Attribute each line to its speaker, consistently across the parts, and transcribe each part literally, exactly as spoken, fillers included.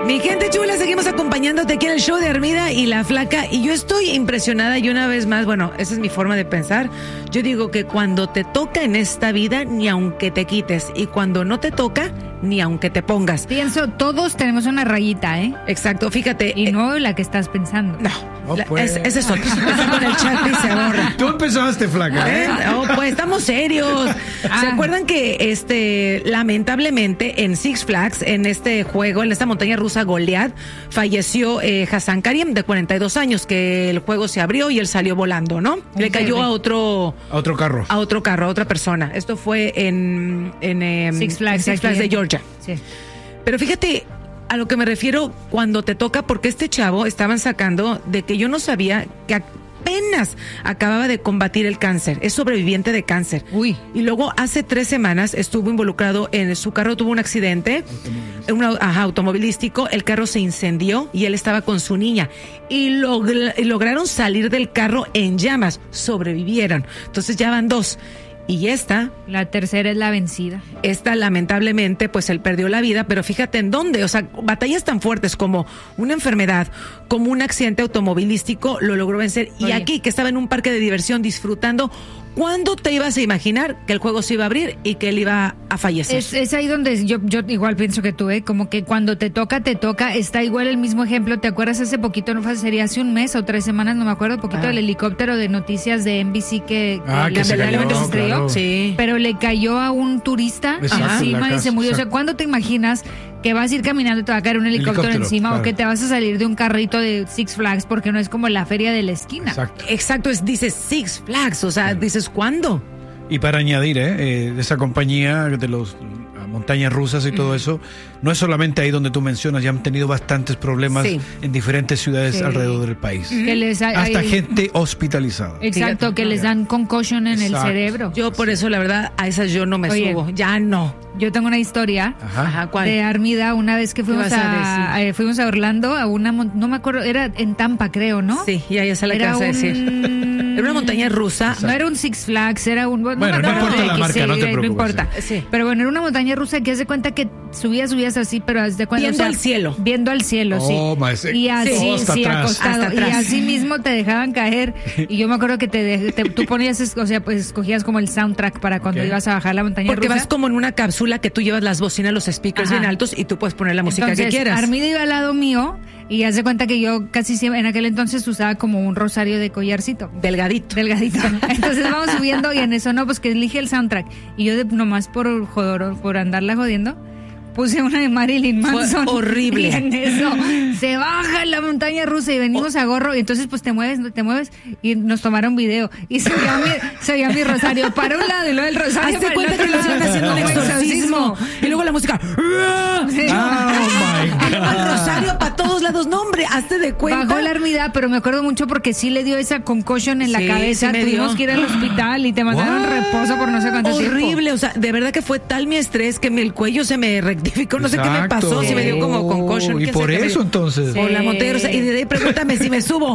Speaker 1: Mi gente chula, seguimos acompañándote aquí en el show de Armida y la Flaca. Y yo estoy impresionada y una vez más, bueno, esa es mi forma de pensar. Yo digo que cuando te toca en esta vida, ni aunque te quites. Y cuando no te toca, ni aunque te pongas.
Speaker 2: Pienso, todos tenemos una rayita, ¿eh?
Speaker 1: Exacto, fíjate.
Speaker 2: Y
Speaker 1: eh,
Speaker 2: no la que estás pensando.
Speaker 1: No,
Speaker 3: Oh,
Speaker 1: la-
Speaker 3: pues.
Speaker 1: es- ese es otro. Ese con el chat y se borra.
Speaker 3: Tú empezaste, Flaca,
Speaker 1: ¿Eh?
Speaker 3: ¿eh?
Speaker 1: Oh, pues estamos serios. ¿Se
Speaker 2: Ah.
Speaker 1: acuerdan que este lamentablemente en Six Flags, en este juego, en esta montaña rusa Goliath, falleció eh, Hassan Karim, de cuarenta y dos años, que el juego se abrió y él salió volando, ¿no? Le cayó
Speaker 2: bebé.
Speaker 1: a otro
Speaker 3: A otro carro.
Speaker 1: a otro carro, a otra persona. Esto fue en, en em,
Speaker 2: Six Flags,
Speaker 1: en Six
Speaker 2: aquí
Speaker 1: Flags de
Speaker 2: en-
Speaker 1: Georgia.
Speaker 2: Sí.
Speaker 1: Pero fíjate a lo que me refiero cuando te toca, porque este chavo estaban sacando de que yo no sabía que apenas acababa de combatir el cáncer, es sobreviviente de cáncer.
Speaker 2: Uy.
Speaker 1: Y luego hace tres semanas estuvo involucrado en su carro, tuvo un accidente, un au- ajá, automovilístico, el carro se incendió y él estaba con su niña y log- y lograron salir del carro en llamas, sobrevivieron. Entonces ya van dos. Y esta,
Speaker 2: La tercera es la vencida.
Speaker 1: esta lamentablemente, pues él perdió la vida, pero fíjate en dónde, o sea, batallas tan fuertes como una enfermedad, como un accidente automovilístico, lo logró vencer. Y
Speaker 2: Oye.
Speaker 1: aquí, que estaba en un parque de diversión disfrutando, ¿cuándo te ibas a imaginar que el juego se iba a abrir y que él iba a fallecer?
Speaker 2: Es, es ahí donde yo, yo igual pienso que tú, ¿eh? Como que cuando te toca, te toca. Está igual el mismo ejemplo. ¿Te acuerdas hace poquito? No fue, sería hace un mes o tres semanas, no me acuerdo, poquito
Speaker 1: Ah.
Speaker 2: del helicóptero de noticias de N B C que,
Speaker 3: Ah, que se
Speaker 2: lamentablemente
Speaker 3: cayó,
Speaker 2: se estrelló.
Speaker 3: claro.
Speaker 1: Sí.
Speaker 2: Pero le cayó a un turista
Speaker 3: Exacto,
Speaker 2: encima
Speaker 3: la
Speaker 2: y
Speaker 3: casa,
Speaker 2: se murió. O sea,
Speaker 3: exacto.
Speaker 2: ¿cuándo te imaginas que vas a ir caminando y te va a caer un helicóptero,
Speaker 3: Helicóptero,
Speaker 2: encima
Speaker 3: claro.
Speaker 2: o que te vas a salir de un carrito de Six Flags porque no es como la feria de la esquina?
Speaker 3: Exacto.
Speaker 1: Exacto, es, dices Six Flags, o sea, dices, ¿cuándo?
Speaker 3: Y para añadir, ¿eh? Eh, de esa compañía de los a montañas rusas y todo eso, no es solamente ahí donde tú mencionas, ya han tenido bastantes problemas
Speaker 1: Sí.
Speaker 3: en diferentes ciudades
Speaker 2: Sí.
Speaker 3: alrededor del país.
Speaker 2: Que les ha-
Speaker 3: Hasta
Speaker 2: hay-
Speaker 3: gente hospitalizada.
Speaker 2: Exacto,
Speaker 1: Fíjate.
Speaker 2: que les dan concussion en
Speaker 3: Exacto.
Speaker 2: el cerebro.
Speaker 1: Yo por eso, la verdad, a esas yo no me
Speaker 2: Oye.
Speaker 1: subo, ya no.
Speaker 2: Yo tengo una historia
Speaker 3: Ajá.
Speaker 1: Ajá, ¿cuál?
Speaker 2: de Armida una vez que fuimos
Speaker 1: vas a
Speaker 2: a,
Speaker 1: decir?
Speaker 2: eh, fuimos a Orlando a una mon- no me acuerdo, era en Tampa creo, ¿no?
Speaker 1: Sí, ya, ya sé la que
Speaker 2: Era
Speaker 1: vas a decir.
Speaker 2: un-
Speaker 1: Era una montaña rusa.
Speaker 2: No era un Six Flags, era un...
Speaker 3: Bueno,
Speaker 2: me
Speaker 3: no
Speaker 2: acuerdo
Speaker 3: importa
Speaker 2: de
Speaker 3: la
Speaker 2: que
Speaker 3: marca, no te
Speaker 2: eh,
Speaker 3: preocupes,
Speaker 2: importa.
Speaker 1: sí.
Speaker 2: Pero bueno, era una montaña rusa que hace cuenta que subías, subías así, pero haz de cuenta...
Speaker 1: Viendo al cielo.
Speaker 2: Viendo al cielo, sí.
Speaker 3: Oh, ma, ese-
Speaker 2: Y así,
Speaker 3: Sí. hasta
Speaker 2: sí,
Speaker 3: atrás.
Speaker 2: acostado.
Speaker 1: Hasta
Speaker 2: Y
Speaker 1: atrás.
Speaker 2: así mismo te dejaban caer. Y yo me acuerdo que te, de- te- tú ponías, es- o sea, pues escogías como el soundtrack para cuando
Speaker 3: Ok.
Speaker 2: ibas a bajar la montaña
Speaker 1: Porque
Speaker 2: rusa.
Speaker 1: vas como en una cápsula que tú llevas las bocinas, los speakers
Speaker 2: Ajá.
Speaker 1: bien altos y tú puedes poner la música
Speaker 2: Entonces,
Speaker 1: que quieras.
Speaker 2: Armida iba al lado mío y hace cuenta que yo casi siempre, en aquel entonces usaba como un rosario de collarcito.
Speaker 1: Delgadito.
Speaker 2: Delgadito. Entonces vamos subiendo y en eso no, pues que elige el soundtrack. Y yo de, nomás por joder, por andarla jodiendo, puse una de Marilyn
Speaker 1: Fue
Speaker 2: Manson.
Speaker 1: horrible.
Speaker 2: Y en eso se baja la montaña rusa y venimos a gorro y entonces pues te mueves, te mueves y nos tomaron video. Y se veía mi, se veía mi rosario para un lado y luego el rosario
Speaker 1: Hazte
Speaker 2: para el
Speaker 1: cuenta
Speaker 2: otro
Speaker 1: que nos
Speaker 2: lado.
Speaker 1: iban haciendo un
Speaker 2: Como
Speaker 1: exorcismo. Y luego la música.
Speaker 2: Sí.
Speaker 3: Oh, my
Speaker 1: Y luego el
Speaker 3: God.
Speaker 1: rosario para todos lados. No, hombre, hazte de cuenta.
Speaker 2: Bajó la Armida, pero me acuerdo mucho porque sí le dio esa concussion en la
Speaker 1: Sí,
Speaker 2: cabeza.
Speaker 1: sí me
Speaker 2: Tuvimos
Speaker 1: dio.
Speaker 2: que ir al hospital y te mandaron
Speaker 3: What?
Speaker 2: reposo por no sé cuánto tiempo.
Speaker 1: Horrible, o sea, de verdad que fue tal mi estrés que me- el cuello se me rectificó, no sé qué me
Speaker 3: Exacto.
Speaker 1: pasó, si me dio como concussion.
Speaker 3: Oh, Y
Speaker 1: quién
Speaker 3: por
Speaker 1: sabe qué me
Speaker 3: eso
Speaker 1: dio.
Speaker 3: entonces.
Speaker 1: Por la
Speaker 2: Sí.
Speaker 1: montaña rusa. Y de ahí pregúntame si me subo.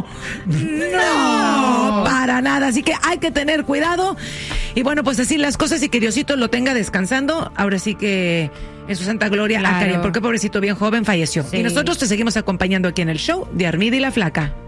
Speaker 1: No, para nada. Así que hay que tener cuidado. Y bueno, pues así las cosas y que Diosito lo tenga descansando. Ahora sí que en su santa gloria,
Speaker 2: Claro.
Speaker 1: a Karim, porque pobrecito bien joven falleció.
Speaker 2: Sí.
Speaker 1: Y nosotros te seguimos acompañando aquí en el show de Armida y la Flaca.